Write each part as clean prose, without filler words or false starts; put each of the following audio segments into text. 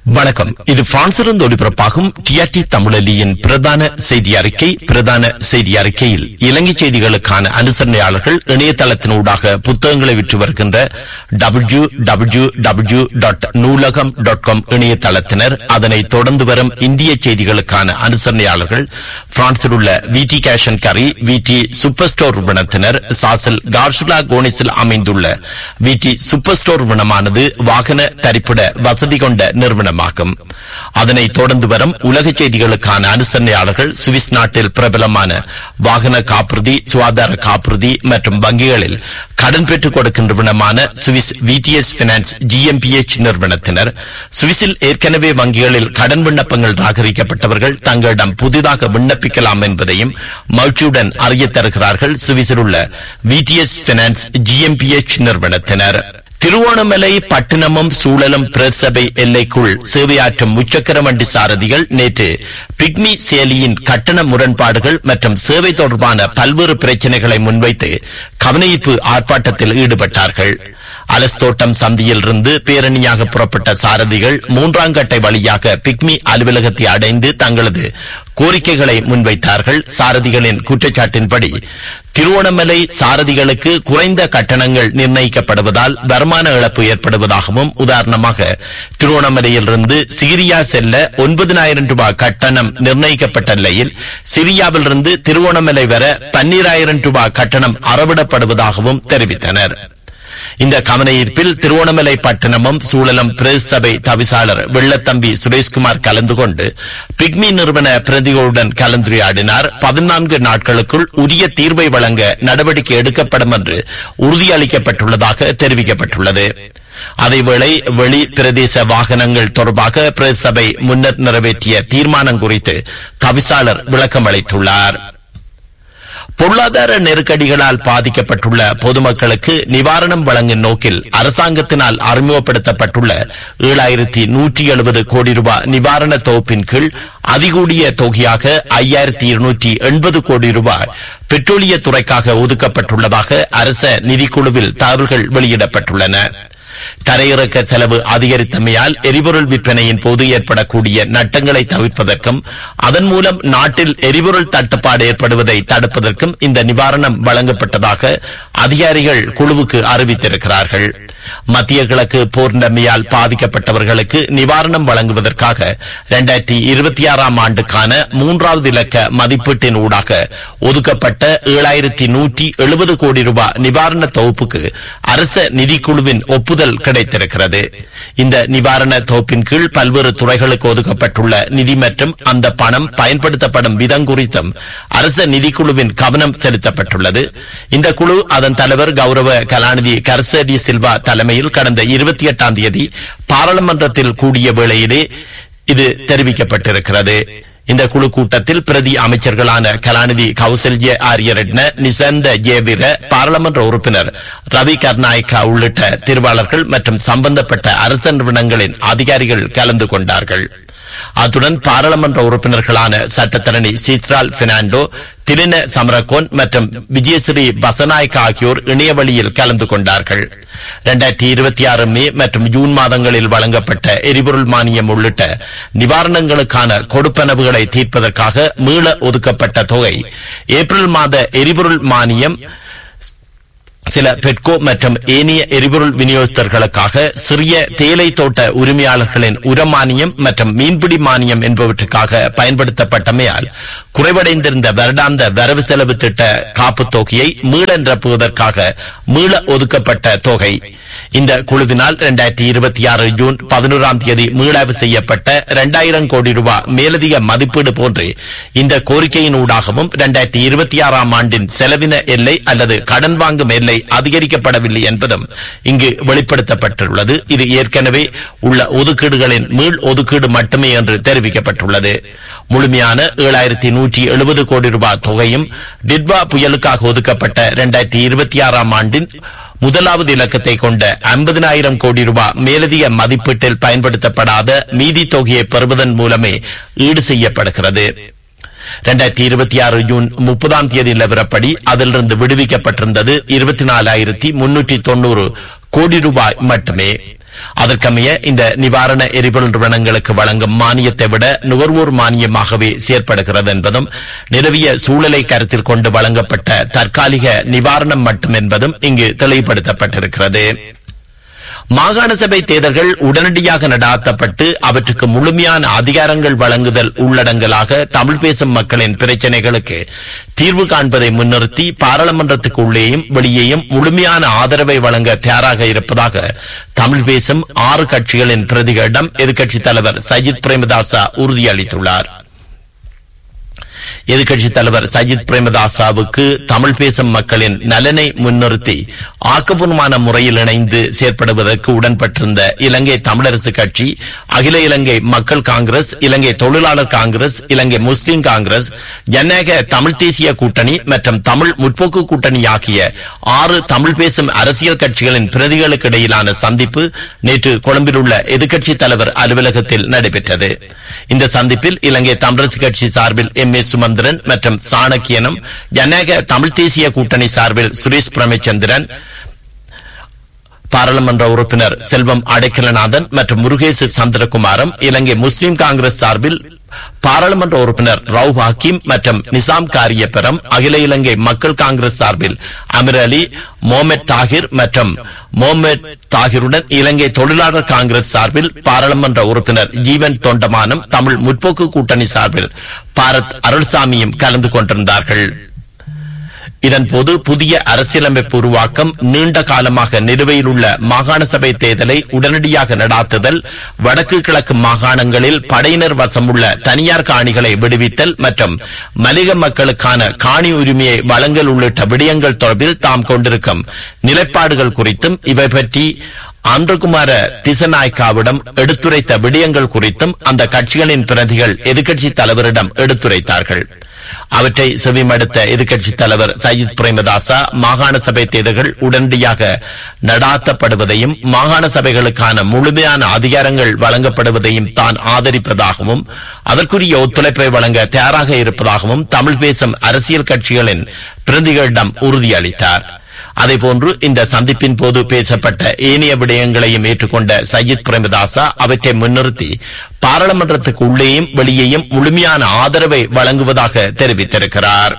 வணக்கம். இது பிரான்சிலிருந்து ஒளிபரப்பாகும் டிஆர்டி தமிழொலியின் பிரதான செய்தி அறிக்கையில் இலங்கை செய்திகளுக்கான அனுசரணையாளர்கள் இணையதளத்தினூடாக புத்தகங்களை விற்று வருகின்ற www.நூலகம்.com இணையதளத்தினர், அதனைத் தொடர்ந்து வரும் இந்திய செய்திகளுக்கான அனுசரணையாளர்கள் பிரான்சில் உள்ள விடி கேஷ் அண்ட் கரி, விடி சூப்பர் ஸ்டோர் நிறுவனத்தினர், சாசல் கார்ஷுலா கோனிஸில் அமைந்துள்ள விடி சூப்பர் ஸ்டோர் நிறுவனமானது வாகன தரிப்பிட வசதி கொண்ட நிறுவனம். அதனைத் தொடர்ந்து வரும் உலக செய்திகளுக்கான அனுசரணையாளர்கள் சுவிஸ் நாட்டில் பிரபலமான வாகன காப்புறுதி, சுகாதார காப்புறுதி மற்றும் வங்கிகளில் கடன் பெற்றுக் கொடுக்கின்றவனமான சுவிஸ் விடிஎஸ் பினான்ஸ் ஜிஎம்பிஎச் நிறுவனத்தினர், சுவிஸில் ஏற்கனவே வங்கிகளில் கடன் விண்ணப்பங்கள் நிராகரிக்கப்பட்டவர்கள் தங்களிடம் புதிதாக விண்ணப்பிக்கலாம் என்பதையும் மகிழ்ச்சியுடன் அறிய தருகிறார்கள் சுவிஸில் உள்ள விடிஎஸ் பினான்ஸ் ஜிஎம்பிஎச் நிறுவனத்தினர். திருவோணமலை பட்டினமும் சூழலும் பிரசபை எல்லைக்குள் சேவையாற்றும் முச்சக்கர வண்டி சாரதிகள் நேற்று பிக்மி செயலியின் கட்டண முரண்பாடுகள் மற்றும் சேவை தொடர்பான பல்வேறு பிரச்சனைகளை முன்வைத்து கவனஈர்ப்பு ஆர்ப்பாட்டத்தில் ஈடுபட்டார்கள். அலஸ்தோட்டம் சந்தியில் இருந்து பேரணியாக புறப்பட்ட சாரதிகள் 3ஆம் கட்டை வழியாக பிக்மி அலுவலகத்தை அடைந்து தங்களது கோரிக்கைகளை முன்வைத்தார்கள். சாரதிகளின் குற்றச்சாட்டின்படி திருவோணமலை சாரதிகளுக்கு குறைந்த கட்டணங்கள் நிர்ணயிக்கப்படுவதால் வருமான இழப்பு ஏற்படுவதாகவும், உதாரணமாக திருவோணமலையிலிருந்து சிரியா செல்ல 9,000 ரூபாய் கட்டணம் நிர்ணயிக்கப்பட்ட நிலையில் சிரியாவிலிருந்து திருவோணமலை வர 12,000 ரூபாய் கட்டணம் அறவிடப்படுவதாகவும் தெரிவித்தனர். இந்த கவனஈர்ப்பில் திருவோணமலை பட்டணமும் சூழலும் பிரசபை தவிசாளர் வெள்ளத்தம்பி சுரேஷ்குமார் கலந்து கொண்டு பிக்மி நிறுவன பிரதிகளுடன் கலந்துரையாடினார். 14 நாட்களுக்குள் உரிய தீர்வை வழங்க நடவடிக்கை எடுக்கப்படும் என்று உறுதியளிக்கப்பட்டுள்ளதாக தெரிவிக்கப்பட்டுள்ளது. அதேவேளை வெளி பிரதேச வாகனங்கள் தொடர்பாக பிரசபை முன்னர் நிறைவேற்றிய தீர்மானம் குறித்து தவிசாளர் விளக்கம் அளித்துள்ளார். பொருளாதார நெருக்கடிகளால் பாதிக்கப்பட்டுள்ள பொதுமக்களுக்கு நிவாரணம் வழங்கும் நோக்கில் அரசாங்கத்தினால் அறிமுகப்படுத்தப்பட்டுள்ள 7,170 கோடி ரூபாய் நிவாரண தொகுப்பின் கீழ் அதிகூடிய தொகையாக 5,280 கோடி ரூபாய் பெட்ரோலிய துறைக்காக ஒதுக்கப்பட்டுள்ளதாக அரச நிதிக்குழுவில் தகவல்கள் வெளியிடப்பட்டுள்ளன. தரையிறக்க செலவு அதிகரித்தமையால் எரிபொருள் விற்பனையின் போது ஏற்படக்கூடிய நட்டங்களை தவிர்ப்பதற்கும் அதன் மூலம் நாட்டில் எரிபொருள் தட்டுப்பாடு ஏற்படுவதை தடுப்பதற்கும் இந்த நிவாரணம் வழங்கப்பட்டதாக அதிகாரிகள் குழுவுக்கு அறிவித்திருக்கிறார்கள். மத்திய கிழக்கு போர் நிலைமையால் பாதிக்கப்பட்டவர்களுக்கு நிவாரணம் வழங்குவதற்காக 2026ஆம் ஆண்டுக்கான 3வது இலக்க மதிப்பீட்டின் ஊடாக ஒதுக்கப்பட்ட 7,170 கோடி ரூபாய் நிவாரண தொகுப்புக்கு அரச நிதிக்குழுவின் ஒப்புதல் கிடைத்திருக்கிறது. இந்த நிவாரண தொகுப்பின் கீழ் பல்வேறு துறைகளுக்கு ஒதுக்கப்பட்டுள்ள நிதி மற்றும் அந்த பணம் பயன்படுத்தப்படும் விதம் குறித்தும் அரச நிதிக்குழுவின் கவனம் செலுத்தப்பட்டுள்ளது. இந்த குழு அதன் தலைவர் கௌரவ கலாநிதி கர்சடி சில்வா தலைமையில் கடந்த 28ஆம் தேதி பாராளுமன்றத்தில் கூடிய வேளையிலே இது தெரிவிக்கப்பட்டிருக்கிறது. இந்த குழு கூட்டத்தில் பிரதி அமைச்சர்களான கலாநிதி கௌசல்ய ஆரியரட்ன, நிசந்த ஜேவிர, பாராளுமன்ற உறுப்பினர் ரவி கர்நாயக்கா உள்ளிட்ட திருவாளர்கள் மற்றும் சம்பந்தப்பட்ட அரசு நிறுவனங்களின் அதிகாரிகள் கலந்து கொண்டார்கள். அத்துடன் பாராளுமன்ற உறுப்பினர்களான சட்டத்தரணி சித்ரால் பெர்னாண்டோ, திலின சமரகோன் மற்றும் விஜயஸ்ரீ பசநாயக் ஆகியோர் இணையவழியில் கலந்து கொண்டார்கள். 2026 மே மற்றும் ஜூன் மாதங்களில் வழங்கப்பட்ட எரிபொருள் மானியம் உள்ளிட்ட நிவாரணங்களுக்கான கொடுப்பனவுகளை தீர்ப்பதற்காக மீள ஒதுக்கப்பட்ட தொகை, ஏப்ரல் மாத எரிபொருள் மானியம், சில பெட்கோ மற்றும் ஏனைய எரிபொருள் விநியோகஸ்தர்களுக்காக சிறிய தேயிலை தோட்ட உரிமையாளர்களின் உரமானியம் மற்றும் மீன்பிடி மானியம் என்பவற்றுக்காக பயன்படுத்தப்பட்டமையால் குறைவடைந்திருந்த வருடாந்த வரவு செலவு திட்ட காப்பு தொகையை மீள நிரப்புவதற்காக மீள ஒதுக்கப்பட்ட தொகை. இந்த குழுவினால் 2026 ஜூன் 11ஆம் தேதி மீளாய்வு செய்யப்பட்ட 2,000 கோடி ரூபாய் மேலதிக மதிப்பீடு போன்று இந்த கோரிக்கையின் ஊடாகவும் 2026ஆம் ஆண்டின் செலவின எல்லை அல்லது கடன் வாங்கும் எல்லை அதிகரிக்கப்படவில்லை என்பதும் இங்கு வெளிப்படுத்தப்பட்டுள்ளது. இது ஏற்கனவே உள்ள ஒதுக்கீடுகளின் மீள் ஒதுக்கீடு மட்டுமே என்று தெரிவிக்கப்பட்டுள்ளது. முழுமையான 7,170 கோடி ரூபாய் தொகையும் டிட்வா புயலுக்காக ஒதுக்கப்பட்ட 2026ஆம் ஆண்டின் முதலாவது இலக்கத்தை கொண்ட 50,000 கோடி ரூபாய் மேலதிக மதிப்பீட்டில் பயன்படுத்தப்படாத மீதி தொகையை பெறுவதன் மூலமே ஈடு செய்யப்படுகிறது. 2026 ஜூன் 30ஆம் தேதி நிலவரப்படி அதிலிருந்து விடுவிக்கப்பட்டிருந்தது 24,390 கோடி ரூபாய் மட்டுமே. அதற்கமைய இந்த நிவாரண எரிபொருள் நிறுவனங்களுக்கு வழங்கும் மானியத்தை விட நுகர்வோர் மானியமாகவே செயற்படுகிறது என்பதும் நிலவிய சூழலை கருத்தில் கொண்டு வழங்கப்பட்ட தற்காலிக நிவாரணம் மட்டும் என்பதும் இங்கு தெளிவுபடுத்தப்பட்டிருக்கிறது. மாகாண சபை தேர்தல்கள் உடனடியாக நடாத்தப்பட்டு அவற்றுக்கு முழுமையான அதிகாரங்கள் வழங்குதல் உள்ளடங்கலாக தமிழ் பேசும் மக்களின் பிரச்சினைகளுக்கு தீர்வு காண்பதை முன்னிறுத்தி பாராளுமன்றத்துக்கு உள்ளேயும் வெளியேயும் முழுமையான ஆதரவை வழங்க தயாராக இருப்பதாக தமிழ் பேசும் 6 கட்சிகளின் பிரதிகளிடம் எதிர்க்கட்சித் தலைவர் சஜித் பிரேமதாச உறுதியளித்துள்ளார். எதிர்க்கட்சித் தலைவர் சஜித் பிரேமதாசாவுக்கு தமிழ் பேசும் மக்களின் நலனை முன்னிறுத்தி ஆக்கப்பூர்வமான முறையில் இணைந்து செயற்படுவதற்கு உடன்பட்டிருந்த இலங்கை தமிழரசு கட்சி, அகில இலங்கை மக்கள் காங்கிரஸ், இலங்கை தொழிலாளர் காங்கிரஸ், இலங்கை முஸ்லிம் காங்கிரஸ், ஜனநாயக தமிழ் தேசிய கூட்டணி மற்றும் தமிழ் முற்போக்கு கூட்டணி ஆகிய 6 தமிழ் பேசும் அரசியல் கட்சிகளின் பிரதிகளுக்கு இடையிலான சந்திப்பு நேற்று கொழும்பில் உள்ள எதிர்க்கட்சித் தலைவர் அலுவலகத்தில் நடைபெற்றது. இந்த சந்திப்பில் இலங்கை தமிழரசு கட்சி சார்பில் M.A. சுமந்திரன் மற்றும் சாணக்கியனும், ஜனநாயக தமிழ் தேசிய கூட்டணி சார்பில் சுரேஷ் பிரமச்சந்திரன், பாராளுமன்ற உறுப்பினர் செல்வம் அடைக்கலநாதன் மற்றும் முருகேசு சந்திரகுமாரும், இலங்கை முஸ்லிம் காங்கிரஸ் சார்பில் பாராளுமன்ற உறுப்பினர் ரவுப் ஹக்கீம் மற்றும் நிசாம் காரியப்பரம், அகில இலங்கை மக்கள் காங்கிரஸ் சார்பில் அமீர் அலி, மொஹமட் தாகிர் மற்றும் மொஹமட் தாகிருடன் இலங்கை தொழிலாளர் காங்கிரஸ் சார்பில் பாராளுமன்ற உறுப்பினர் ஜீவன் தொண்டமானும், தமிழ் முற்போக்கு கூட்டணி சார்பில் பாரத் அருள்சாமியும் கலந்து கொண்டிருந்தார்கள். இதன்போது புதிய அரசியலமைப்பு உருவாக்கம், நீண்ட காலமாக நிலுவையில் உள்ள மாகாண சபை தேர்தலை உடனடியாக நடாத்துதல், வடக்கு கிழக்கு மாகாணங்களில் படையினர் வசமுள்ள தனியார் காணிகளை விடுவித்தல் மற்றும் மலையக மக்களுக்கான காணி உரிமையை வழங்கல் உள்ளிட்ட விடயங்கள் தொடர்பில் தாம் கொண்டிருக்கும் நிலைப்பாடுகள் குறித்தும் இவை பற்றி ஆந்திரகுமார திசநாயக்காவிடம் எடுத்துரைத்த விடயங்கள் குறித்தும் அந்த கட்சிகளின் பிரதிகள் எதிர்க்கட்சித் தலைவரிடம் எடுத்துரைத்தார்கள். அவற்றை செவிமடுத்த எதிர்க்கட்சித் தலைவர் சஜித் பிரேமதாசா மாகாண சபை தேர்தல்கள் உடனடியாக நடாத்தப்படுவதையும் மாகாண சபைகளுக்கான முழுமையான அதிகாரங்கள் வழங்கப்படுவதையும் தான் ஆதரிப்பதாகவும் அதற்குரிய ஒத்துழைப்பை வழங்க தயாராக இருப்பதாகவும் தமிழ் பேசும் அரசியல் கட்சிகளின் பிரதிகளிடம் உறுதியளித்தார். அதேபோன்று இந்த சந்திப்பின் போது பேசப்பட்ட ஏனைய விடயங்களையும் ஏற்றுக்கொண்ட சஜித் பிரேமதாசா அவற்றை முன்னிறுத்தி பாராளுமன்றத்துக்கு உள்ளேயும் வெளியேயும் முழுமையான ஆதரவை வழங்குவதாக தெரிவித்திருக்கிறார்.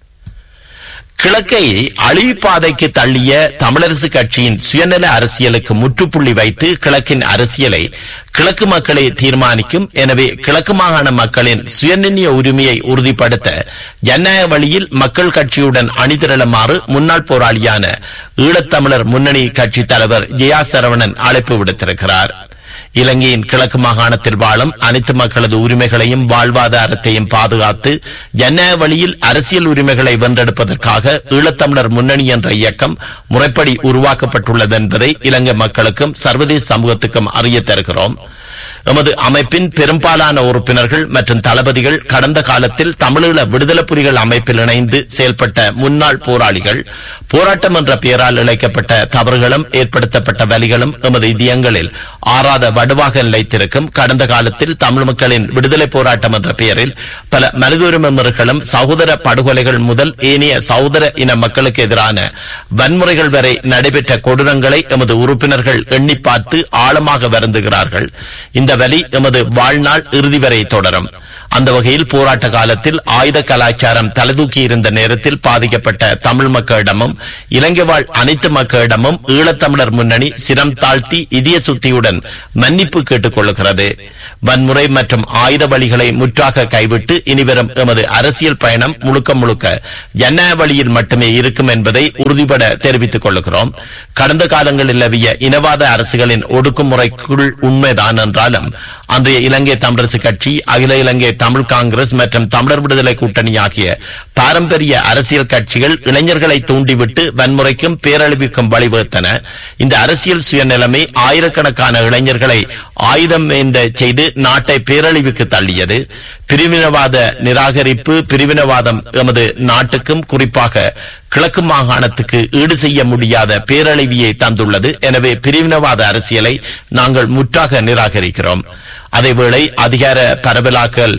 கிழக்கை அழிவுப்பாதைக்கு தள்ளிய தமிழரசு கட்சியின் சுயநல அரசியலுக்கு முற்றுப்புள்ளி வைத்து கிழக்கின் அரசியலை கிழக்கு மக்களே தீர்மானிக்கும், எனவே கிழக்கு மாகாண மக்களின் சுயநிர்ணய உரிமையை உறுதிப்படுத்த ஜனநாயக வழியில் மக்கள் கட்சியுடன் அணிதிரளுமாறு முன்னாள் போராளியான ஈழத்தமிழர் முன்னணி கட்சி தலைவர் ஜெயா சரவணன் அழைப்பு விடுத்திருக்கிறார். இலங்கையின் கிழக்கு மாகாணத்தில் வாழும் அனைத்து மக்களது உரிமைகளையும் வாழ்வாதாரத்தையும் பாதுகாத்து ஜனநாயக வழியில் அரசியல் உரிமைகளை வென்றெடுப்பதற்காக ஈழத்தமிழர் முன்னணி என்ற இயக்கம் முறைப்படி உருவாக்கப்பட்டுள்ளது என்பதை இலங்கை மக்களுக்கும் சர்வதேச சமூகத்துக்கும் அறிய தருகிறோம். எமது அமைப்பின் பெரும்பாலான உறுப்பினர்கள் மற்றும் தளபதிகள் கடந்த காலத்தில் தமிழீழ விடுதலை புலிகள் அமைப்பில் இணைந்து செயல்பட்ட முன்னாள் போராளிகள். போராட்டம் என்ற பெயரால் இழைக்கப்பட்ட தவறுகளும் ஏற்படுத்தப்பட்ட வலிகளும் எமது இதயங்களில் ஆறாத வடுவாக நிலைத்திருக்கும். கடந்த காலத்தில் தமிழ் மக்களின் விடுதலை போராட்டம் என்ற பெயரில் பல மனித உரிமை மீறல்களும் சகோதர படுகொலைகள் முதல் ஏனைய சகோதர இன மக்களுக்கு எதிரான வன்முறைகள் வரை நடைபெற்ற கொடூரங்களை எமது உறுப்பினர்கள் எண்ணி பார்த்து ஆழமாக வருந்துகிறார்கள். இந்த வலி எமது வாழ்நாள் இறுதி வரை தொடரும். அந்த வகையில் போராட்ட காலத்தில் ஆயுத கலாச்சாரம் தலைதூக்கி இருந்த நேரத்தில் பாதிக்கப்பட்ட தமிழ் மக்களிடமும் இலங்கை வாழ் அனைத்து மக்களிடமும் ஈழத்தமிழர் முன்னணி சிரம் தாழ்த்தி இதய சுத்தியுடன் மன்னிப்பு கேட்டுக் கொள்கிறது. வன்முறை மற்றும் ஆயுத வழிகளை முற்றாக கைவிட்டு இனிவரும் எமது அரசியல் பயணம் முழுக்க முழுக்க ஜனநாயக வழியில் மட்டுமே இருக்கும் என்பதை உறுதிபட தெரிவித்துக் கொள்கிறோம். கடந்த காலங்களில் நிலவிய இனவாத அரசுகளின் ஒடுக்குமுறைக்குள் உண்மைதான் என்றாலும் அன்றைய இலங்கை தமிழரசு கட்சி, அகில இலங்கை தமிழ் காங்கிரஸ் மற்றும் தமிழர் விடுதலை கூட்டணி ஆகிய பாரம்பரிய அரசியல் கட்சிகள் இளைஞர்களை தூண்டிவிட்டு வன்முறைக்கும் பேரழிவுக்கும் வழிவகுத்தன. இந்த அரசியல் சுயநிலைமை ஆயிரக்கணக்கான இளைஞர்களை ஆயுதம் ஏந்த செய்து நாட்டை பேரழிவுக்கு தள்ளியது. பிரிவினவாத நிராகரிப்பு, பிரிவினவாதம் எமது நாட்டுக்கும் குறிப்பாக கிழக்கு மாகாணத்துக்கு ஈடு செய்ய முடியாத பேரழிவியை தந்துள்ளது. எனவே பிரிவினவாத அரசியலை நாங்கள் முற்றாக நிராகரிக்கிறோம். அதேவேளை அதிகார பரவலாக்கல்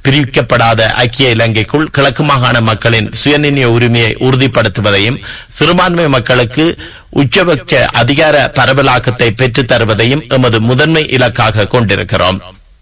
பிரிக்கப்படாத ஐக்கிய இலங்கைக்குள் கிழக்கு மாகாண மக்களின் சுயநிர்ணய உரிமையை உறுதிப்படுத்துவதையும் சிறுபான்மை மக்களுக்கு உச்சபட்ச அதிகார பரவலாக்கத்தை பெற்றுத் தருவதையும் எமது முதன்மை இலக்காக கொண்டிருக்கிறோம்.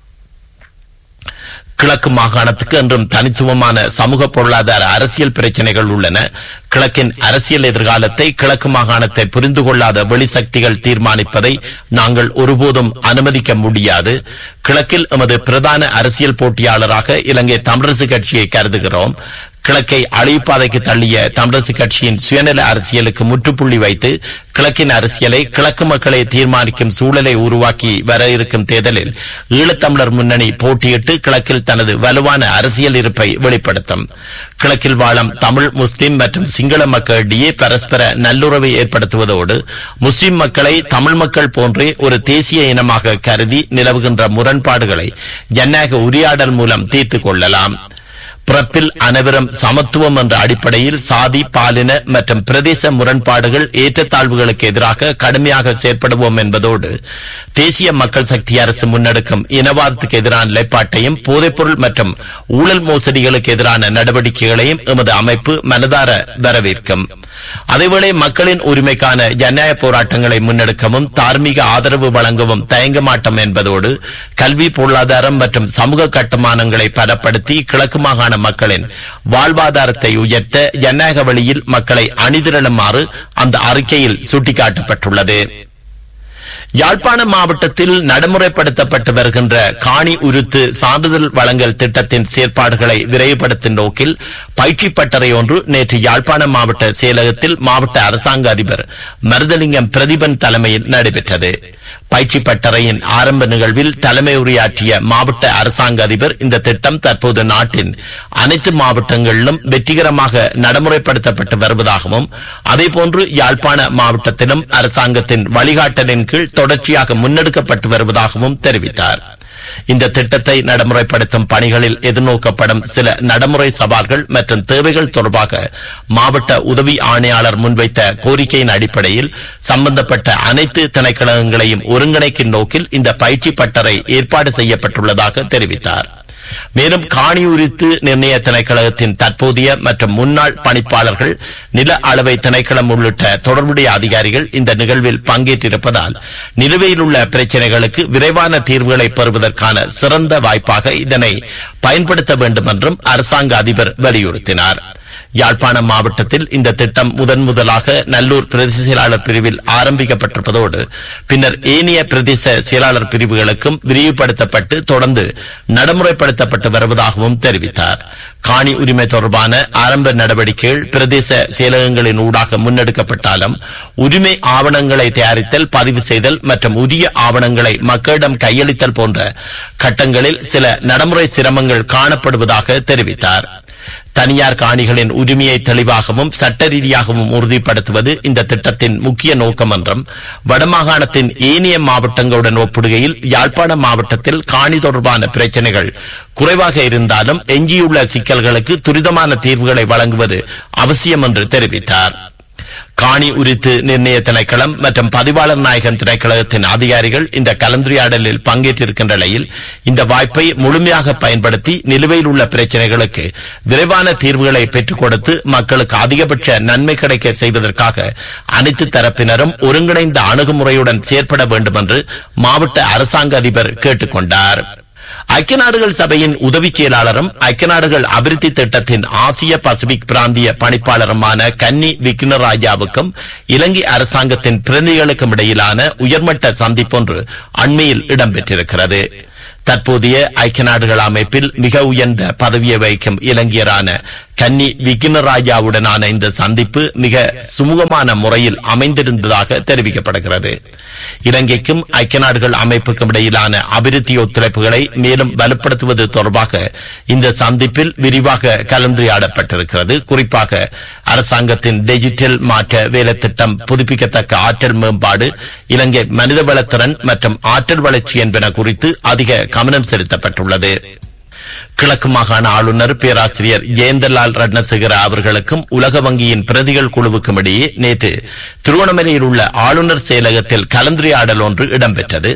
கிழக்கு மாகாணத்துக்கு என்றும் தனித்துவமான சமூக பொருளாதார அரசியல் பிரச்சனைகள் உள்ளன. கிழக்கின் அரசியல் எதிர்காலத்தை கிழக்கு மாகாணத்தை புரிந்து கொள்ளாத வெளிசக்திகள் தீர்மானிப்பதை நாங்கள் ஒருபோதும் அனுமதிக்க முடியாது. கிழக்கில் எமது பிரதான அரசியல் போட்டியாளராக இலங்கை தமிழரசு கட்சியை கருதுகிறோம். கிழக்கை அழிவுப்பாதைக்கு தள்ளிய தமிழரசு கட்சியின் சுயநல அரசியலுக்கு முற்றுப்புள்ளி வைத்து கிழக்கின் அரசியலை கிழக்கு மக்களை தீர்மானிக்கும் சூழலை உருவாக்கி வர இருக்கும் தேர்தலில் ஈழத்தமிழர் முன்னணி போட்டியிட்டு கிழக்கில் தனது வலுவான அரசியல் இருப்பை வெளிப்படுத்தும். கிழக்கில் வாழும் தமிழ், முஸ்லிம் மற்றும் சிங்கள மக்களிடையே பரஸ்பர நல்லுறவை ஏற்படுத்துவதோடு முஸ்லிம் மக்களை தமிழ் மக்கள் போன்றே ஒரு தேசிய இனமாக கருதி நிலவுகின்ற முரண்பாடுகளை ஜனநாயக உரையாடல் மூலம் தீர்த்துக் கொள்ளலாம். பிறப்பில் அனைவரும் சமத்துவம் என்ற அடிப்படையில் சாதி, பாலின மற்றும் பிரதேச முரண்பாடுகள் ஏற்றத்தாழ்வுகளுக்கு எதிராக கடுமையாக செயற்படுவோம் என்பதோடு தேசிய மக்கள் சக்தி அரசு முன்னெடுக்கும் இனவாதத்துக்கு எதிரான நிலைப்பாட்டையும் போதைப்பொருள் மற்றும் ஊழல் மோசடிகளுக்கு எதிரான நடவடிக்கைகளையும் எமது அமைப்பு மனதார வரவேற்கும். அதேவேளை மக்களின் உரிமைக்கான ஜனநாயக போராட்டங்களை முன்னெடுக்கவும் தார்மீக ஆதரவு வழங்கவும் தயங்க மாட்டோம் என்பதோடு கல்வி, பொருளாதாரம் மற்றும் சமூக கட்டுமானங்களை பலப்படுத்தி கிழக்கு மாகாண மக்களின் வாழ்வாதாரத்தை உயர்த்த ஜனநாயக வழியில் மக்களை அணிதிரளுமாறு அந்த அறிக்கையில் சுட்டிக்காட்டப்பட்டுள்ளது. யாழ்ப்பாணம் மாவட்டத்தில் நடைமுறைப்படுத்தப்பட்டு வருகின்ற காணி உரித்து சான்றிதழ் வழங்கல் திட்டத்தின் செயற்பாடுகளை விரைவுபடுத்தும் நோக்கில் பயிற்சி பட்டறை ஒன்று நேற்று யாழ்ப்பாணம் மாவட்ட செயலகத்தில் மாவட்ட அரசாங்க அதிபர் மருதலிங்கம் பிரதீபன் தலைமையில் நடைபெற்றது. பயிற்சி பட்டறையின் ஆரம்ப நிகழ்வில் தலைமை உரையாற்றிய மாவட்ட அரசாங்க அதிபர் இந்த திட்டம் தற்போது நாட்டின் அனைத்து மாவட்டங்களிலும் வெற்றிகரமாக நடைமுறைப்படுத்தப்பட்டு வருவதாகவும் அதேபோன்று யாழ்ப்பாண மாவட்டத்திலும் அரசாங்கத்தின் வழிகாட்டலின் கீழ் தொடர்ச்சியாக முன்னெடுக்கப்பட்டு வருவதாகவும் தெரிவித்தார். இந்த திட்டத்தை நடைமுறைப்படுத்தும் பணிகளில் எதிர்நோக்கப்படும் சில நடைமுறை சவால்கள் மற்றும் தேவைகள் தொடர்பாக மாவட்ட உதவி ஆணையாளர் முன்வைத்த கோரிக்கையின் அடிப்படையில் சம்பந்தப்பட்ட அனைத்து திணைக்களங்களையும் ஒருங்கிணைக்கும் நோக்கில் இந்த பயிற்சி பட்டறை ஏற்பாடு செய்யப்பட்டுள்ளதாக தெரிவித்தார். மேலும் காணி உரித்து நிர்ணய திணைக்களத்தின் தற்போதைய மற்றும் முன்னாள் பணிப்பாளர்கள், நில அளவை திணைக்களம் உள்ளிட்ட தொடர்புடைய அதிகாரிகள் இந்த நிகழ்வில் பங்கேற்றிருப்பதால் நிலுவையில் உள்ள பிரச்சினைகளுக்கு விரைவான தீர்வுகளை பெறுவதற்கான சிறந்த வாய்ப்பாக இதனை பயன்படுத்த வேண்டும் என்றும் அரசாங்க அதிபர் வலியுறுத்தினார். யாழ்ப்பாணம் மாவட்டத்தில் இந்த திட்டம் முதலாக நல்லூர் பிரதேச செயலாளர் பிரிவில் ஆரம்பிக்கப்பட்டிருப்பதோடு பின்னர் ஏனைய பிரதேச செயலாளர் பிரிவுகளுக்கும் விரிவுபடுத்தப்பட்டு தொடர்ந்து நடைமுறைப்படுத்தப்பட்டு வருவதாகவும் தெரிவித்தார். காணி உரிமை தொடர்பான ஆரம்ப நடவடிக்கைகள் பிரதேச செயலகங்களின் ஊடாக முன்னெடுக்கப்பட்டாலும் உரிமை ஆவணங்களை தயாரித்தல், பதிவு செய்தல் மற்றும் உரிய ஆவணங்களை மக்களிடம் கையளித்தல் போன்ற கட்டங்களில் சில நடைமுறை சிரமங்கள் காணப்படுவதாக தெரிவித்தார். தனியார் காணிகளின் உரிமையை தெளிவாகவும் சட்ட ரீதியாகவும் உறுதிப்படுத்துவது இந்த திட்டத்தின் முக்கிய நோக்கம் என்றும் வடமாகாணத்தின் ஏனைய மாவட்டங்களுடன் ஒப்பிடுகையில் யாழ்ப்பாணம் மாவட்டத்தில் காணி தொடர்பான பிரச்சினைகள் குறைவாக இருந்தாலும் எஞ்சியுள்ள சிக்கல்களுக்கு துரிதமான தீர்வுகளை வழங்குவது அவசியம் என்று தெரிவித்தார். காணி உரித்து நிர்ணய திணைக்களம் மற்றும் பதிவாளர் நாயகன் திணைக்களத்தின் அதிகாரிகள் இந்த கலந்துரையாடலில் பங்கேற்றிருக்கின்ற நிலையில் இந்த வாய்ப்பை முழுமையாக பயன்படுத்தி நிலுவையில் உள்ள பிரச்சினைகளுக்கு விரைவான தீர்வுகளை பெற்றுக் கொடுத்து மக்களுக்கு அதிகபட்ச நன்மை கிடைக்க செய்வதற்காக அனைத்து தரப்பினரும் ஒருங்கிணைந்த அணுகுமுறையுடன் செயற்பட வேண்டும் என்று மாவட்ட அரசாங்க அதிபர் கேட்டுக் கொண்டார். ஐக்கிய நாடுகள் சபையின் உதவி செயலாளரும் ஐக்கிய நாடுகள் அபிவிருத்தி திட்டத்தின் ஆசிய பசிபிக் பிராந்திய பணிப்பாளருமான கன்னி விக்னராஜாவுக்கும் இலங்கை அரசாங்கத்தின் பிரதிநிதிகளுக்கும் இடையிலான உயர்மட்ட சந்திப்பொன்று அண்மையில் இடம்பெற்றிருக்கிறது. தற்போதைய ஐக்கிய நாடுகள் அமைப்பில் மிக உயர்ந்த பதவியை வகிக்கும் இலங்கையரான கன்னி விக்னராஜாவுடனான இந்த சந்திப்பு மிக சுமூகமான முறையில் அமைந்திருந்ததாக தெரிவிக்கப்படுகிறது. இலங்கைக்கும் ஐக்கிய நாடுகள் அமைப்புக்கும் இடையிலான அபிவிருத்தி ஒத்துழைப்புகளை மேலும் வலுப்படுத்துவது தொடர்பாக இந்த சந்திப்பில் விரிவாக கலந்துரையாடப்பட்டிருக்கிறது. குறிப்பாக அரசாங்கத்தின் டிஜிட்டல் மாற்ற வேலை திட்டம், புதுப்பிக்கத்தக்க ஆற்றல் மேம்பாடு, இலங்கை மனிதவளத்திறன் மற்றும் ஆற்றல் வளர்ச்சி என்பன குறித்து அதிக கவனம் செலுத்தப்பட்டுள்ளது. கிழக்கு மாகாண ஆளுநர் பேராசிரியர் ஜெயந்தலால் ரட்னசேகர அவர்களுக்கும் உலக வங்கியின் பிரதிகள் குழுவுக்கும் இடையே நேற்று திருவண்ணாமலையில் உள்ள ஆளுநர் செயலகத்தில் கலந்துரையாடல் ஒன்று இடம்பெற்றது.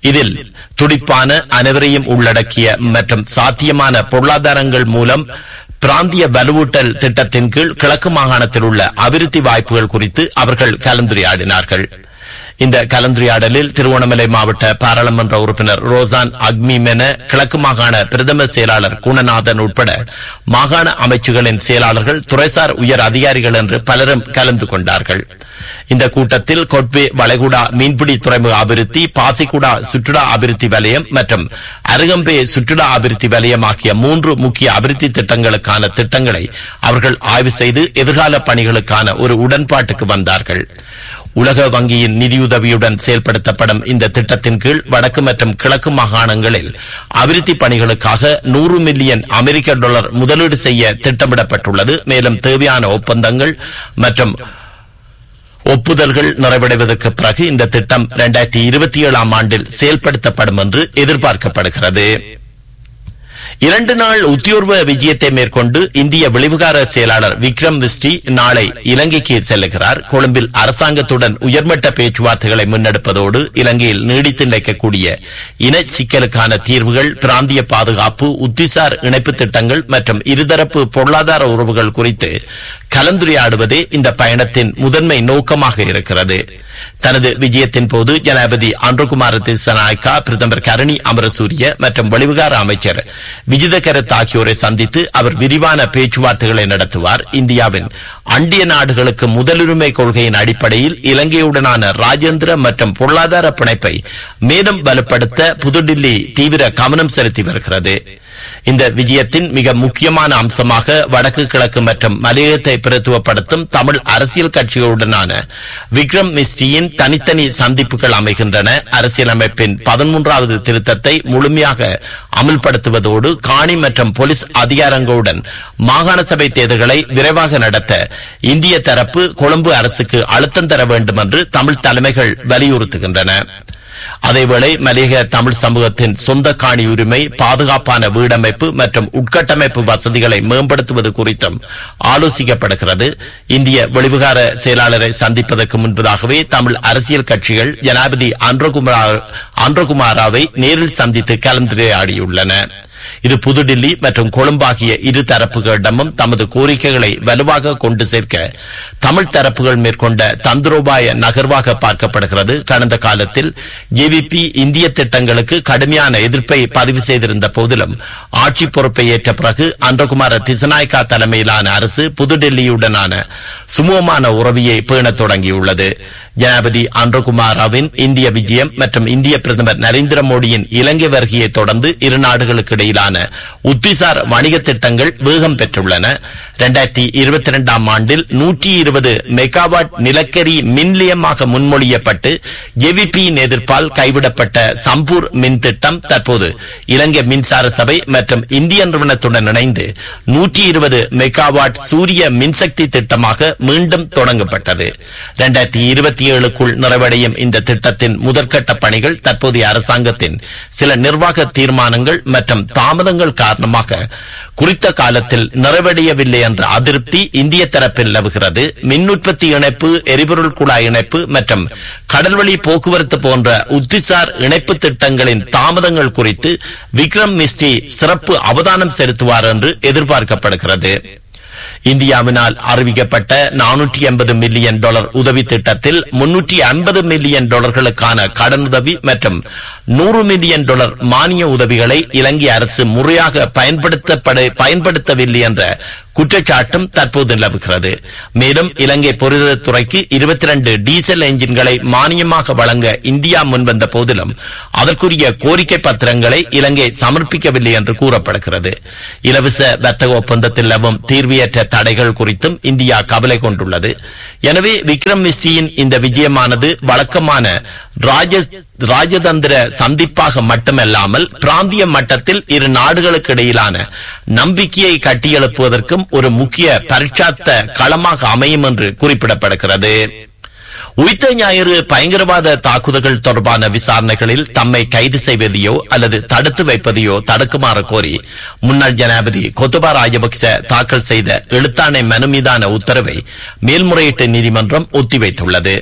இதில் துடிப்பான அனைவரையும் உள்ளடக்கிய மற்றும் சாத்தியமான பொருளாதாரங்கள் மூலம் பிராந்திய வலுவூட்டல் திட்டத்தின் கீழ் கிழக்கு மாகாணத்தில் உள்ள அபிவிருத்தி வாய்ப்புகள் குறித்து அவர்கள் கலந்துரையாடினார்கள். இந்த கலந்துரையாடலில் திருவண்ணாமலை மாவட்ட பாராளுமன்ற உறுப்பினர் ரோசான் அக்மிமென, கிழக்கு மாகாண பிரதம செயலாளர் குணநாதன் உட்பட மாகாண அமைச்சுகளின் செயலாளர்கள், துறைசார் உயர் அதிகாரிகள் என்று பலரும் கலந்து கொண்டார்கள். இந்த கூட்டத்தில் கொட்வே வளைகுடா மீன்பிடி துறைமுக அபிவிருத்தி, பாசிக்குடா சுற்றுலா அபிவிருத்தி வலயம் மற்றும் அருகம்பே சுற்றுலா அபிவிருத்தி வலயம் ஆகிய 3 முக்கிய அபிவிருத்தி திட்டங்களுக்கான திட்டங்களை அவர்கள் ஆய்வு செய்து எதிர்கால பணிகளுக்கான ஒரு உடன்பாட்டுக்கு வந்தார்கள். உலக வங்கியின் நிதியுதவியுடன் செயல்படுத்தப்படும் இந்த திட்டத்தின் கீழ் வடக்கு மற்றும் கிழக்கு மாகாணங்களில் அபிவிருத்தி பணிகளுக்காக $100 மில்லியன் முதலீடு செய்ய திட்டமிடப்பட்டுள்ளது. மேலும் தேவையான ஒப்பந்தங்கள் மற்றும் ஒப்புதல்கள் நிறைவடைவதற்கு பிறகு இந்த திட்டம் 2027 ஆண்டில் செயல்படுத்தப்படும் என்று எதிர்பார்க்கப்படுகிறது. 2 நாள் உத்தியோர்வ விஜயத்தை மேற்கொண்டு இந்திய வெளிவிகார செயலாளர் விக்ரம் மிஸ்ரி நாளை இலங்கைக்கு செல்லுகிறார். கொழும்பில் அரசாங்கத்துடன் உயர்மட்ட பேச்சுவார்த்தைகளை முன்னெடுப்பதோடு இலங்கையில் நீடித்து நிலைக்கக்கூடிய இன சிக்கலுக்கான தீர்வுகள், பிராந்திய பாதுகாப்பு, உத்திசார் இணைப்பு திட்டங்கள் மற்றும் இருதரப்பு பொருளாதார உறவுகள் குறித்து கலந்துரையாடுவதே இந்த பயணத்தின் முதன்மை நோக்கமாக இருக்கிறது. தனது விஜயத்தின் போது ஜனாதிபதி அன்ருகுமார திசாநாயக்கா, பிரதமர் கரணி அமரசூரிய மற்றும் வெளிவிகார அமைச்சர் விஜித கரத் ஆகியோரை சந்தித்து அவர் விரிவான பேச்சுவார்த்தைகளை நடத்துவார். இந்தியாவின் அண்டிய நாடுகளுக்கு முதலுரிமை கொள்கையின் அடிப்படையில் இலங்கையுடனான ராஜேந்திர மற்றும் பொருளாதார பிணைப்பை மேலும் வலுப்படுத்த புதுடில்லி தீவிர கவனம் செலுத்தி வருகிறது. இந்த விஜயத்தின் மிக முக்கியமான அம்சமாக வடக்கு கிழக்கு மற்றும் மலையகத்தை பிரதித்துவப்படுத்தும் தமிழ் அரசியல் கட்சிகளுடனான விக்ரம் மிஸ்ரியின் தனித்தனி சந்திப்புகள் அமைகின்றன. அரசியலமைப்பின் 13வது திருத்தத்தை முழுமையாக அமல்படுத்துவதோடு காணி மற்றும் போலீஸ் அதிகாரங்களுடன் மாகாண சபை தேர்தல்களை விரைவாக நடத்த இந்திய தரப்பு கொழும்பு அரசுக்கு அழுத்தம் தர வேண்டும் என்று தமிழ் தலைமைகள் வலியுறுத்துகின்றன. அதேவேளை மலையக தமிழ் சமூகத்தின் சொந்த காணி உரிமை, பாதுகாப்பான வீடமைப்பு மற்றும் உட்கட்டமைப்பு வசதிகளை மேம்படுத்துவது குறித்தும் ஆலோசிக்கப்படுகிறது. இந்திய வெளிவிகார செயலாளரை சந்திப்பதற்கு முன்பதாகவே தமிழ் அரசியல் கட்சிகள் ஜனாதிபதி அன்ருகுமாராவை நேரில் சந்தித்து கலந்துரையாடியுள்ளன. இது புதுடில்லி மற்றும் கொழும்பு ஆகிய இரு தரப்புகளிடமும் தமது கோரிக்கைகளை வலுவாக கொண்டு சேர்க்க தமிழ் தரப்புகள் மேற்கொண்ட தந்திரோபாய நகர்வாக பார்க்கப்படுகிறது. கடந்த காலத்தில் ஜேவிபி இந்திய திட்டங்களுக்கு கடுமையான எதிர்ப்பை பதிவு செய்திருந்த போதிலும் ஆட்சி பொறுப்பை ஏற்ற பிறகு அன்ருகுமார திசாநாயக்கா தலைமையிலான அரசு புதுடில்லியுடனான சுமூகமான உறவையை பேணத் தொடங்கியுள்ளது. ஜனாதிபதி அன்ருகுமாராவின் இந்திய விஜயம் மற்றும் இந்திய பிரதமர் நரேந்திர மோடியின் இலங்கை வருகையை தொடர்ந்து இரு நாடுகளுக்கு இடையிலான உத்திசார் வணிக திட்டங்கள் வேகம் பெற்றுள்ளன. 2022 ஆண்டில் 120 மெகாவாட் நிலக்கரி மின் நிலையமாக முன்மொழியப்பட்டு ஜேவிபியின் எதிர்ப்பால் கைவிடப்பட்ட சம்பூர் மின் திட்டம் தற்போது இலங்கை மின்சார சபை மற்றும் இந்திய நிறுவனத்துடன் இணைந்து 120 மெகாவாட் சூரிய மின்சக்தி திட்டமாக மீண்டும் தொடங்கப்பட்டது. 2027க்குள் நிறைவடையும் இந்த திட்டத்தின் முதற்கட்ட பணிகள் தற்போதைய அரசாங்கத்தின் சில நிர்வாக தீர்மானங்கள் மற்றும் தாமதங்கள் காரணமாக குறித்த காலத்தில் நிறைவடையவில்லை என்ற அதிருப்தி இந்திய தரப்பில் நிலவுகிறது. மின் உற்பத்தி இணைப்பு, எரிபொருள் குழாய் இணைப்பு மற்றும் கடல்வழி போக்குவரத்து போன்ற உத்திசார் இணைப்பு திட்டங்களின் தாமதங்கள் குறித்து விக்ரம் மிஸ்ரி சிறப்பு அவதானம் செலுத்துவார் என்று எதிர்பார்க்கப்படுகிறது. இந்தியாவினால் அறிவிக்கப்பட்ட $480 மில்லியன் உதவி திட்டத்தில் $350 மில்லியன் கடனுதவி மற்றும் $100 மில்லியன் மானிய உதவிகளை இலங்கை அரசு முறையாக பயன்படுத்தவில்லை என்ற குற்றச்சாட்டும் தற்போது நிலவுகிறது. மேலும் இலங்கை பொருளாதார துறைக்கு 22 டீசல் என்ஜின்களை மானியமாக வழங்க இந்தியா முன்வந்த போதிலும் அதற்குரிய கோரிக்கை பத்திரங்களை இலங்கை சமர்ப்பிக்கவில்லை என்று கூறப்படுகிறது. இலவச வர்த்தக ஒப்பந்தத்தில் நிலவும் தீர்வையற்ற தடைகள் குறித்தும் இந்தியா கவலை கொண்டுள்ளது. எனவே விக்ரம் மிஸ்ரியின் இந்த விஜயமானது வழக்கமான ராஜதந்திர சந்திப்பாக மட்டுமல்லாமல் பிராந்திய மட்டத்தில் இரு நாடுகளுக்கு இடையிலான நம்பிக்கையை கட்டியெழுப்புவதற்கும் ஒரு முக்கிய பரீட்சார்த்த களமாக அமையும் என்று குறிப்பிடப்படுகிறது. உயிர்த்த ஞாயிறு பயங்கரவாத தாக்குதல்கள் தொடர்பான விசாரணைகளில் தம்மை கைது செய்வதையோ அல்லது தடுத்து வைப்பதையோ தடுக்குமாறு கோரி முன்னாள் ஜனாதிபதி கோத்தபா ராஜபக்ச தாக்கல் செய்த எழுத்தாணை மனு மீதான உத்தரவை மேல்முறையீட்டு நீதிமன்றம் ஒத்திவைத்துள்ளது.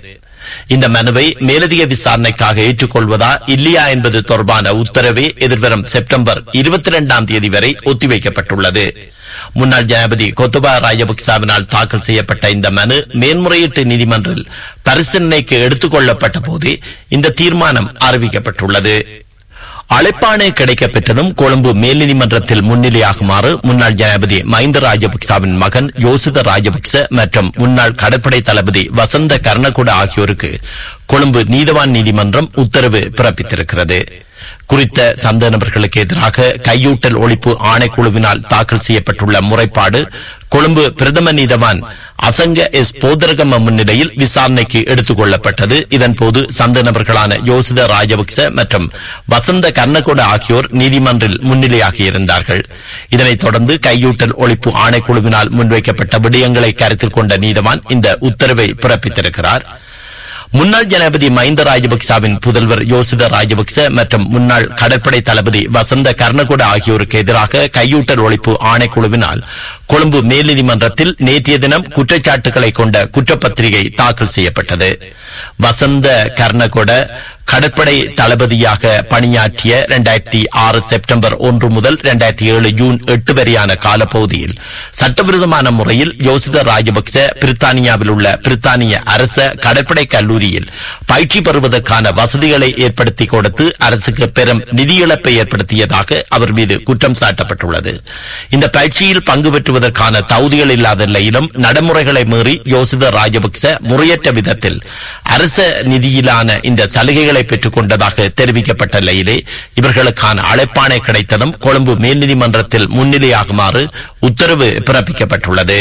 இந்த மனுவை மேலதிக விசாரணைக்காக ஏற்றுக்கொள்வதா இல்லையா என்பது தொடர்பான உத்தரவே எதிர்வரும் செப்டம்பர் 22ஆம் தேதி வரை ஒத்திவைக்கப்பட்டுள்ளது. முன்னாள் ஜனாதிபதி கோத்தபா ராஜபக்சவினால் தாக்கல் செய்யப்பட்ட இந்த மனு மேன்முறையீட்டு நீதிமன்றில் பரிசீலனைக்கு எடுத்துக் கொள்ளப்பட்ட போதே இந்த தீர்மானம் அறிவிக்கப்பட்டுள்ளது. அழைப்பாணை கிடைக்கப்பெற்றதும் கொழும்பு மேல் நீதிமன்றத்தில் முன்னிலையாகுமாறு முன்னாள் ஜனாதிபதி மஹிந்த ராஜபக்சவின் மகன் யோசித ராஜபக்ச மற்றும் முன்னாள் கடற்படை தளபதி வசந்த கர்ணகுட ஆகியோருக்கு கொழும்பு நீதவான் நீதிமன்றம் உத்தரவு பிறப்பித்திருக்கிறது. குறித்த சந்தேக நபர்களுக்கு எதிராக கையூட்டல் ஒழிப்பு ஆணைக்குழுவினால் தாக்கல் செய்யப்பட்டுள்ள முறைப்பாடு கொழும்பு பிரதம நீதவான் அசங்க எஸ் போதரகம முன்னிலையில் விசாரணைக்கு எடுத்துக் கொள்ளப்பட்டது. இதன்போது சந்தேக நபர்களான யோசித ராஜபக்ச மற்றும் வசந்த கர்ணகொட ஆகியோர் நீதிமன்றில் முன்னிலையாகியிருந்தார்கள். இதனைத் தொடர்ந்து கையூட்டல் ஒழிப்பு ஆணைக்குழுவினால் முன்வைக்கப்பட்ட விடயங்களை கருத்தில் கொண்ட நீதவான் இந்த உத்தரவை பிறப்பித்திருக்கிறார். முன்னாள் ஜனாதிபதி மஹிந்த ராஜபக்சவின் புதல்வர் யோசித ராஜபக்ச மற்றும் முன்னாள் கடற்படை தளபதி வசந்த கர்ணகுட ஆகியோருக்கு எதிராக கையூட்டல் ஒழிப்பு ஆணைக்குழுவினால் கொழும்பு மேல் நீதிமன்றத்தில் நேற்றைய தினம் குற்றச்சாட்டுகளை கொண்ட குற்றப்பத்திரிகை தாக்கல் செய்யப்பட்டது. வசந்த கர்ணகுட கடற்படை தளபதியாக பணியாற்றிய 2006 செப்டம்பர் 1 முதல் 2007 ஜூன் 8 வரையான காலப்பகுதியில் சட்டவிரோதமான முறையில் யோசித ராஜபக்ச பிரித்தானியாவில் உள்ள பிரித்தானிய அரச கடற்படை கல்லூரியில் பயிற்சி பெறுவதற்கான வசதிகளை ஏற்படுத்தி கொடுத்து அரசுக்கு பெரும் நிதி இழப்பை ஏற்படுத்தியதாக அவர் மீது குற்றம் சாட்டப்பட்டுள்ளது. இந்த பயிற்சியில் பங்கு பெற்றுவதற்கான தகுதிகள் இல்லாத நிலையிலும் நடைமுறைகளை மீறி யோசித ராஜபக்ச முறையற்ற விதத்தில் அரச நிதியிலான இந்த சலுகைகளை பெற்றுக் கொண்டதாக தெரிவிக்கப்பட்ட நிலையிலே இவர்களுக்கான அழைப்பாணை கிடைத்ததும் கொழும்பு மேல் நீதிமன்றத்தில் முன்னிலையாகுமாறு உத்தரவு பிறப்பிக்கப்பட்டுள்ளது.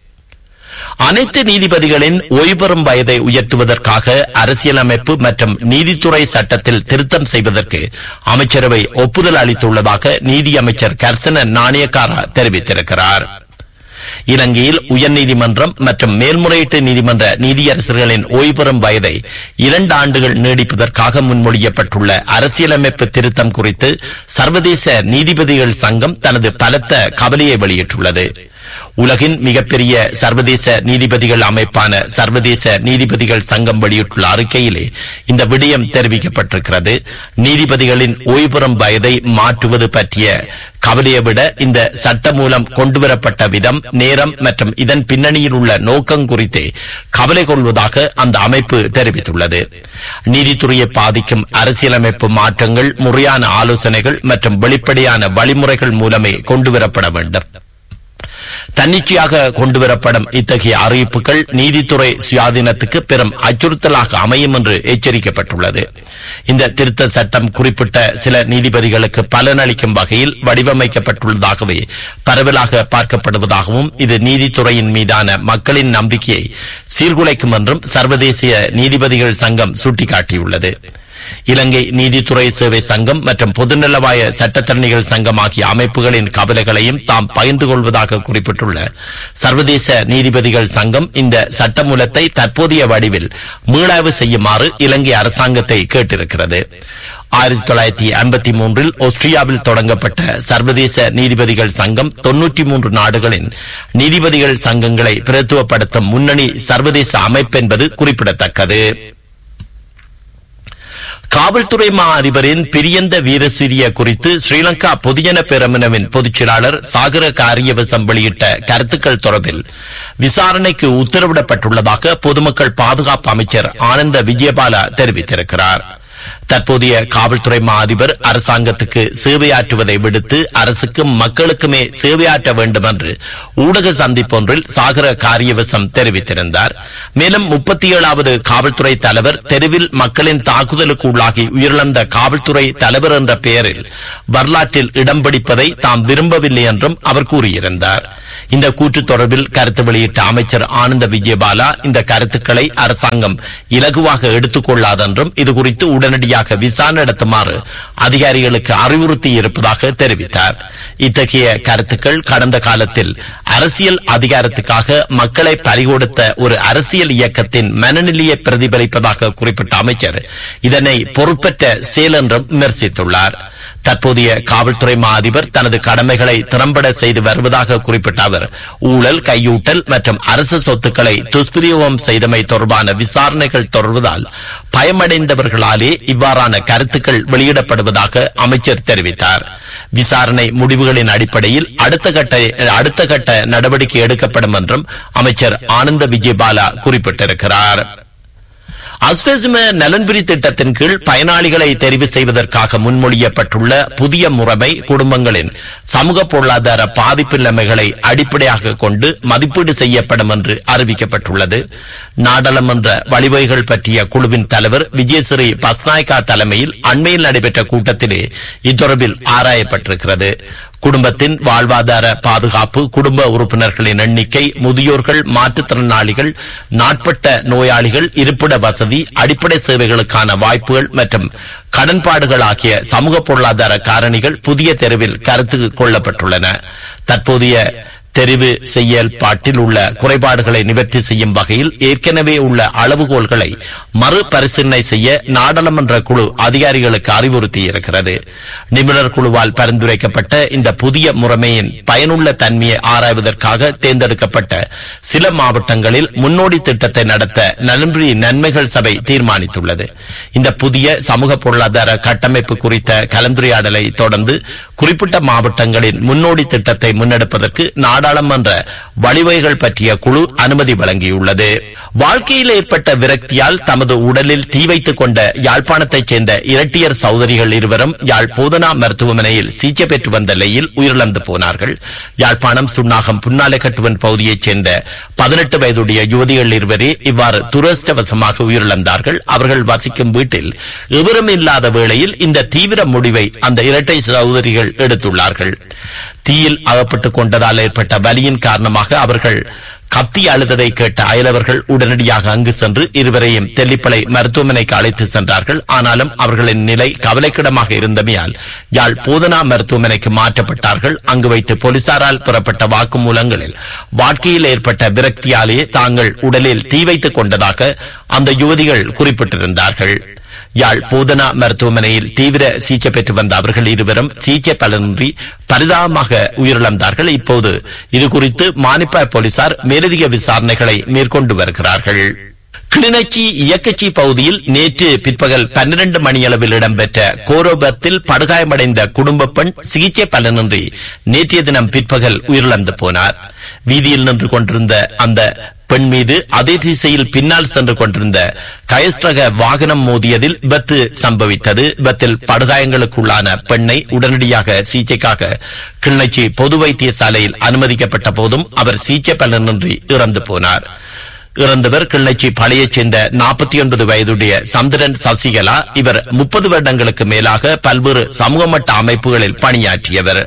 அனைத்து நீதிபதிகளின் ஓய்வு பெறும் வயதை உயர்த்துவதற்காக அரசியலமைப்பு மற்றும் நீதித்துறை சட்டத்தில் திருத்தம் செய்வதற்கு அமைச்சரவை ஒப்புதல் அளித்துள்ளதாக நீதி அமைச்சர் கர்சன நாணயக்காரா தெரிவித்திருக்கிறார். இலங்கையில் உயர்நீதிமன்றம் மற்றும் மேல்முறையீட்டு நீதிமன்ற நீதியரசர்களின் ஓய்வு பெறும் வயதை 2 ஆண்டுகள் நீடிப்பதற்காக முன்மொழியப்பட்டுள்ள அரசியலமைப்பு திருத்தம் குறித்து சர்வதேச நீதிபதிகள் சங்கம் தனது பலத்த கவலையை வெளியிட்டுள்ளது. உலகின் மிகப்பெரிய சர்வதேச நீதிபதிகள் அமைப்பான சர்வதேச நீதிபதிகள் சங்கம் வெளியிட்டுள்ள அறிக்கையிலே இந்த விடயம் தெரிவிக்கப்பட்டிருக்கிறது. நீதிபதிகளின் ஓய்வு பெறும் வயதை மாற்றுவது பற்றிய கவலையை விட இந்த சட்ட மூலம் கொண்டுவரப்பட்ட விதம், நேரம் மற்றும் இதன் பின்னணியில் உள்ள நோக்கம் குறித்தே கவலை கொள்வதாக அந்த அமைப்பு தெரிவித்துள்ளது. நீதித்துறையை பாதிக்கும் அரசியலமைப்பு மாற்றங்கள் முறையான ஆலோசனைகள் மற்றும் வெளிப்படையான வழிமுறைகள் மூலமே கொண்டுவரப்பட வேண்டும். தன்னிச்சையாக கொண்டுவரப்படும் இத்தகைய அறிவிப்புகள் நீதித்துறை சுயாதீனத்துக்கு பெரும் அச்சுறுத்தலாக அமையும் என்று எச்சரிக்கப்பட்டுள்ளது. இந்த திருத்த சட்டம் குறிப்பிட்ட சில நீதிபதிகளுக்கு பலனளிக்கும் வகையில் வடிவமைக்கப்பட்டுள்ளதாகவே பரவலாக பார்க்கப்படுவதாகவும் இது நீதித்துறையின் மீதான மக்களின் நம்பிக்கையை சீர்குலைக்கும் என்றும் சர்வதேச நீதிபதிகள் சங்கம் சுட்டிக்காட்டியுள்ளது. இலங்கை நீதித்துறை சேவை சங்கம் மற்றும் பொதுநலவாய சட்டத்தரணிகள் சங்கம் ஆகிய அமைப்புகளின் கவலைகளையும் தாம் பகிர்ந்து கொள்வதாக குறிப்பிட்டுள்ள சர்வதேச நீதிபதிகள் சங்கம் இந்த சட்டமூலத்தை தற்போதைய வடிவில் மீளாய்வு செய்யுமாறு இலங்கை அரசாங்கத்தை கேட்டிருக்கிறது. 1953 ஆஸ்திரியாவில் தொடங்கப்பட்ட சர்வதேச நீதிபதிகள் சங்கம் 93 நாடுகளின் நீதிபதிகள் சங்கங்களை பிரதித்துவப்படுத்தும் முன்னணி சர்வதேச அமைப்பு என்பது குறிப்பிடத்தக்கது. காவல்துறை மா அதிபரின் பிரியந்த வீரசூரிய குறித்து ஸ்ரீலங்கா பொதுஜன பெரமுனவின் பொதுச் செயலாளர் சாகர காரியவசம் வெளியிட்ட கருத்துக்கள் தொடர்பில் விசாரணைக்கு உத்தரவிடப்பட்டுள்ளதாக பொதுமக்கள் பாதுகாப்பு அமைச்சர் ஆனந்த விஜயபால தெரிவித்திருக்கிறார். தற்போதைய காவல்துறை மா அதிபர் அரசாங்கத்துக்கு சேவையாற்றுவதை விடுத்து அரசுக்கும் மக்களுக்குமே சேவையாற்ற வேண்டும் என்று ஊடக சந்திப்பொன்றில் சாகர காரியவசம் தெரிவித்திருந்தார். மேலும் 37வது காவல்துறை தலைவர் தெருவில் மக்களின் தாக்குதலுக்கு உள்ளாகி உயிரிழந்த காவல்துறை தலைவர் என்ற பெயரில் வரலாற்றில் இடம் பிடிப்பதை தாம் விரும்பவில்லை என்றும் அவர் கூறியிருந்தார். இந்த கூற்று தொடர்பில் கருத்து வெளியிட்ட அமைச்சர் ஆனந்த விஜயபாலா இந்த கருத்துக்களை அரசாங்கம் இலகுவாக எடுத்துக் கொள்ளாதென்றும் இதுகுறித்து உடனடியாக விசாரணை நடத்துமாறு அதிகாரிகளுக்கு அறிவுறுத்தி இருப்பதாக தெரிவித்தார். இத்தகைய கருத்துக்கள் கடந்த காலத்தில் அரசியல் அதிகாரத்துக்காக மக்களை பறிகொடுத்த ஒரு அரசியல் இயக்கத்தின் மனநிலையை பிரதிபலிப்பதாக குறிப்பிட்ட அமைச்சர் இதனை பொறுப்பற்ற செயல் என்றும் விமர்சித்துள்ளார். தற்போதைய காவல்துறை மா அதிபர் தனது கடமைகளை திறம்பட செய்து வருவதாக குறிப்பிட்ட அவர் ஊழல், கையூட்டல் மற்றும் அரசு சொத்துக்களை துஷ்பிரயோகம் செய்தமை தொடர்பான விசாரணைகள் தொடர்வதால் பயமடைந்தவர்களாலே இவ்வாறான கருத்துக்கள் வெளியிடப்படுவதாக அமைச்சர் தெரிவித்தார். விசாரணை முடிவுகளின் அடிப்படையில் அடுத்த கட்ட நடவடிக்கை எடுக்கப்படும் என்றும் அமைச்சர் ஆனந்த விஜயபாலா குறிப்பிட்டிருக்கிறார். அஸ்வெஸ்ம நலன்புரி திட்டத்தின் கீழ் பயனாளிகளை தெரிவு செய்வதற்காக முன்மொழியப்பட்டுள்ள புதிய முறைமை குடும்பங்களின் சமூக பொருளாதார பாதிப்பு நிலைமைகளை அடிப்படையாக கொண்டு மதிப்பீடு செய்யப்படும் என்று அறிவிக்கப்பட்டுள்ளது. நாடாளுமன்ற வழிவகைகள் பற்றிய குழுவின் தலைவர் விஜயஸ்ரீ பஸ்நாயக்கா தலைமையில் அண்மையில் நடைபெற்ற கூட்டத்திலே இத்தொடர்பில் ஆராயப்பட்டிருக்கிறது. குடும்பத்தின் வாழ்வாதார பாதுகாப்பு, குடும்ப உறுப்பினர்களின் எண்ணிக்கை, முதியோர்கள், மாற்றுத்திறனாளிகள், நாட்பட்ட நோயாளிகள், இருப்பிட வசதி, அடிப்படை சேவைகளுக்கான வாய்ப்புகள் மற்றும் கடன்பாடுகள் ஆகிய சமூக பொருளாதார காரணிகள் புதிய தெரிவில் கருத்து கொள்ளப்பட்டுள்ளன. தற்போதைய தெரிவு செயல்பாட்டில் உள்ள குறைபாடுகளை நிவர்த்தி செய்யும் வகையில் ஏற்கனவே உள்ள அளவுகோல்களை மறுபரிசீலனை செய்ய நாடாளுமன்ற குழு அதிகாரிகளுக்கு அறிவுறுத்தியிருக்கிறது. நிபுணர் குழுவால் பரிந்துரைக்கப்பட்ட இந்த புதிய முறைமையின் பயனுள்ள தன்மையை ஆராய்வதற்காக தேர்ந்தெடுக்கப்பட்ட சில மாவட்டங்களில் முன்னோடி திட்டத்தை நடத்த நலன்புரி நன்மைகள் சபை தீர்மானித்துள்ளது. இந்த புதிய சமூக பொருளாதார கட்டமைப்பு குறித்த கலந்துரையாடலை தொடர்ந்து குறிப்பிட்ட மாவட்டங்களின் முன்னோடி திட்டத்தை முன்னெடுப்பதற்கு நாடாளுமன்ற வழிவகைகள் பற்றிய குழு அனுமதி வழங்கியுள்ளது. வாழ்க்கையில் ஏற்பட்ட விரக்தியால் தமது உடலில் தீ வைத்துக் கொண்ட யாழ்ப்பாணத்தைச் சேர்ந்த இரட்டியர் சகோதரிகள் இருவரும் யாழ் போதனா மருத்துவமனையில் சிகிச்சை பெற்று வந்த நிலையில் உயிரிழந்து போனார்கள். யாழ்ப்பாணம் சுன்னாகம் புன்னாலைக்கட்டுவன் பகுதியைச் சேர்ந்த 18 வயதுடைய யுவதிகள் இருவரே இவ்வாறு துரதிர்ஷ்டவசமாக உயிரிழந்தார்கள். அவர்கள் வசிக்கும் வீட்டில் எவரும் இல்லாத வேளையில் இந்த தீவிர முடிவை அந்த இரட்டை சகோதரிகள் எடுத்துள்ளார்கள். தீயில் அகப்பட்டுக் கொண்டதால் ஏற்பட்ட வலியின் காரணமாக அவர்கள் கத்தி அழுததை கேட்ட அயலவர்கள் உடனடியாக அங்கு சென்று இருவரையும் தெல்லிப்பளை மருத்துவமனைக்கு அழைத்து சென்றார்கள். ஆனாலும் அவர்களின் நிலை கவலைக்கிடமாக இருந்தமையால் யாழ் போதனா மருத்துவமனைக்கு மாற்றப்பட்டார்கள். அங்கு வைத்து போலீசாரால் பெறப்பட்ட வாக்குமூலங்களில் வாழ்க்கையில் ஏற்பட்ட விரக்தியாலே தாங்கள் உடலில் தீ வைத்துக் கொண்டதாக அந்த யுவதிகள் குறிப்பிட்டிருந்தார்கள். யாழ் போதனா மருத்துவமனையில் தீவிர சிகிச்சை பெற்று வந்த அவர்கள் இருவரும் சிகிச்சை பலனின்றி பரிதாபமாக உயிரிழந்தார்கள். இப்போது இதுகுறித்து மானிப்பாய் போலீசார் மேலதிக விசாரணைகளை மேற்கொண்டு வருகிறார்கள். கிளிநொச்சி இயக்கச்சி பகுதியில் நேற்று பிற்பகல் 12 மணியளவில் இடம்பெற்ற கோரோபத்தில் படுகாயமடைந்த குடும்ப பெண் சிகிச்சை பலனின்றி நேற்றைய தினம் பிற்பகல் உயிரிழந்து போனார். வீதியில் நின்று கொண்டிருந்த அந்த பெண் மீது அதே திசையில் பின்னால் சென்று கொண்டிருந்த கயஸ்ரக வாகனம் மோதியதில் விபத்து சம்பவித்தது. விபத்தில் படுகாயங்களுக்குள்ளான பெண்ணை உடனடியாக சிகிச்சைக்காக கிளிநொச்சி பொது வைத்தியசாலையில் அனுமதிக்கப்பட்ட போதும் அவர் சிகிச்சை பலனின்றி இறந்து போனார். இறந்தவர் கிளிநொச்சி பழையைச் சேர்ந்த 49 வயதுடைய சந்திரன் சசிகலா. இவர் 30 வருடங்களுக்கு மேலாக பல்வேறு சமூக மட்ட அமைப்புகளில் பணியாற்றியவர்.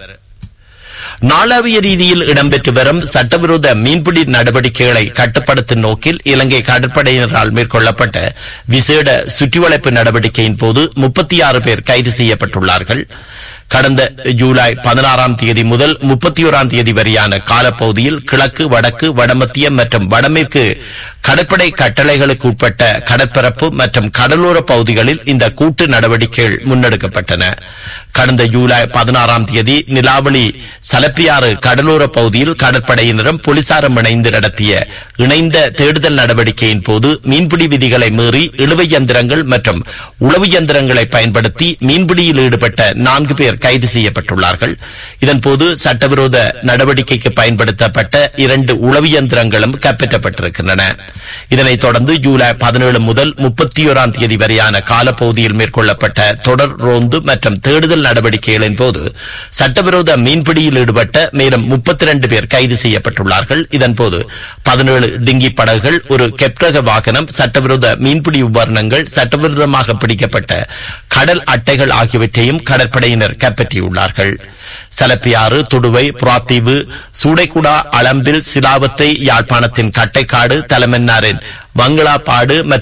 நாளாவிய ரீதியில் இடம்பெற்று வரும் சட்டவிரோத மீன்பிடி நடவடிக்கைகளை கட்டுப்படுத்தும் நோக்கில் இலங்கை கடற்படையினரால் மேற்கொள்ளப்பட்ட விசேட சுற்றிவளைப்பு நடவடிக்கையின் போது 36 பேர் கைது செய்யப்பட்டுள்ளார்கள். கடந்த ஜூலை 16ஆம் தேதி முதல் 31ஆம் தேதி வரையான காலப்பகுதியில் கிழக்கு, வடக்கு, வடமத்திய மற்றும் வடமேற்கு கடற்படை கட்டளைகளுக்கு உட்பட்ட கடற்பரப்பு மற்றும் கடலோர பகுதிகளில் இந்த கூட்டு நடவடிக்கைகள் முன்னெடுக்கப்பட்டன. கடந்த ஜூலை 16ஆம் தேதி நிலாவளி சலப்பியாறு கடலோர பகுதியில் கடற்படையினரும் போலீசாரும் இணைந்து நடத்திய இணைந்த தேடுதல் நடவடிக்கையின் போது மீன்பிடி விதிகளை மீறி இழுவை இயந்திரங்கள் மற்றும் உளவு இயந்திரங்களை பயன்படுத்தி மீன்பிடியில் ஈடுபட்ட 4 பேர் கைது செய்யப்பட்டுள்ளார்கள். இதன்போது சட்டவிரோத நடவடிக்கைக்கு பயன்படுத்தப்பட்ட 2 உளவு இயந்திரங்களும் கைப்பற்றப்பட்டிருக்கின்றன. இதனைத் தொடர்ந்து ஜூலை 17 முதல் 31ஆம் தேதி வரையான காலப்பகுதியில் மேற்கொள்ளப்பட்ட தொடர் ரோந்து மற்றும் தேடுதல் நடவடிக்கைகளின் போது சட்டவிரோத மீன்பிடியில் ஈடுபட்ட மேலும் 32 பேர் கைது செய்யப்பட்டுள்ளார்கள். இதன்போது 17 டிங்கி படகுகள், ஒரு கெப்ரக வாகனம், சட்டவிரோத மீன்பிடி உபகரணங்கள், சட்டவிரோதமாக பிடிக்கப்பட்ட கடல் அட்டைகள் ஆகியவற்றையும் கடற்படையினர் கைப்பற்றியுள்ளார்கள். சலப்பியாறு, துடுவை, புறாத்தீவு, சூடைக்குடா, அளம்பில், சிலாவத்தை, யாழ்ப்பாணத்தின் கட்டைக்காடு, தலைமன்னாரின் வங்களாப்பாடு